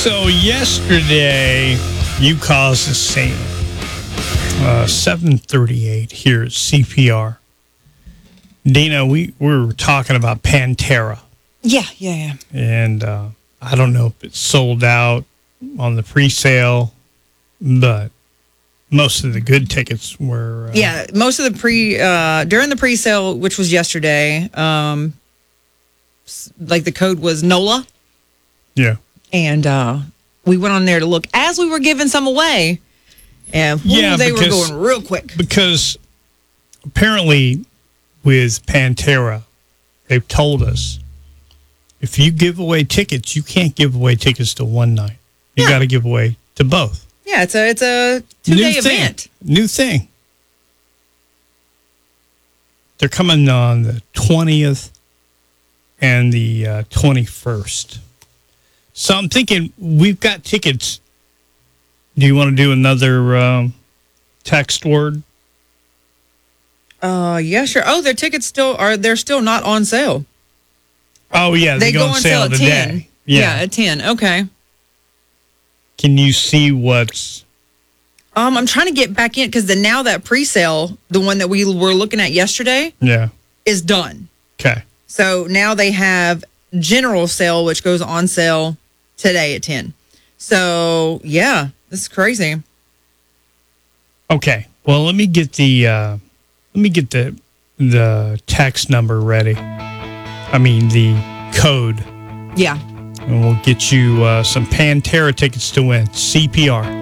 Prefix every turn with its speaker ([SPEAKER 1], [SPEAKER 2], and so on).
[SPEAKER 1] So yesterday, you caused a scene. 7:38 here at CPR. Dina, we were talking about Pantera.
[SPEAKER 2] Yeah.
[SPEAKER 1] And I don't know if it's sold out on the pre-sale, but most of the good tickets were...
[SPEAKER 2] most of the during the pre-sale, which was yesterday, like the code was NOLA.
[SPEAKER 1] Yeah.
[SPEAKER 2] And we went on there to look as we were giving some away. And they were going real quick.
[SPEAKER 1] Because apparently with Pantera, they've told us, if you give away tickets, you can't give away tickets to one night. You got to give away to both.
[SPEAKER 2] Yeah, it's a 2-day event.
[SPEAKER 1] New thing. They're coming on the 20th and the 21st. So I'm thinking, we've got tickets. Do you want to do another text word?
[SPEAKER 2] Yeah, sure. Oh, their tickets they're still not on sale.
[SPEAKER 1] Oh, yeah, they go on sale
[SPEAKER 2] at
[SPEAKER 1] today.
[SPEAKER 2] 10. Yeah, at 10. Okay.
[SPEAKER 1] Can you see what's...
[SPEAKER 2] I'm trying to get back in because now that pre-sale, the one that we were looking at yesterday, is done.
[SPEAKER 1] Okay.
[SPEAKER 2] So now they have general sale, which goes on sale today at 10. So, yeah, this is crazy.
[SPEAKER 1] Okay. Well, let me get the text number ready. I mean, the code.
[SPEAKER 2] Yeah.
[SPEAKER 1] And we'll get you some Pantera tickets to win. CPR.